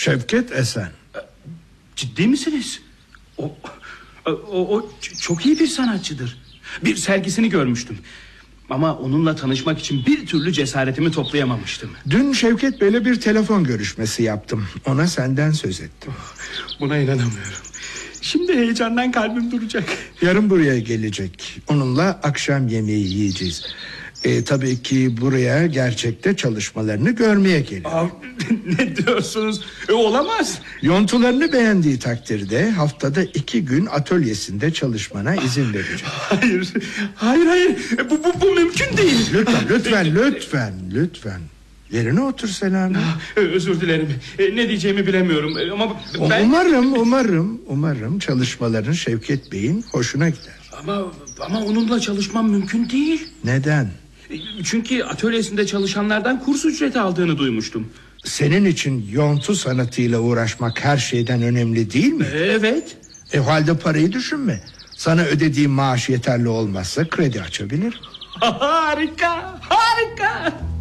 Şevket Esen. Ciddi misiniz? O çok iyi bir sanatçıdır. Bir sergisini görmüştüm. Ama onunla tanışmak için bir türlü cesaretimi toplayamamıştım. Dün Şevket Bey'le bir telefon görüşmesi yaptım. Ona senden söz ettim. Buna inanamıyorum. Şimdi heyecandan kalbim duracak. Yarın buraya gelecek. Onunla akşam yemeği yiyeceğiz. Tabii ki buraya gerçekte çalışmalarını görmeye geliyor. Ne diyorsunuz? Olamaz. Yontularını beğendiği takdirde haftada 2 gün atölyesinde çalışmana izin verecek. Hayır. Bu mümkün değil. Lütfen. Yerine otur Selami. Özür dilerim. Ne diyeceğimi bilemiyorum. Ama ben... Umarım çalışmaların Şevket Bey'in hoşuna gider. Ama onunla çalışmam mümkün değil. Neden? Çünkü atölyesinde çalışanlardan kurs ücreti aldığını duymuştum. Senin için yontu sanatıyla uğraşmak her şeyden önemli değil mi? Evet. O halde parayı düşünme. Sana ödediğim maaş yeterli olmazsa kredi açabilir. Harika.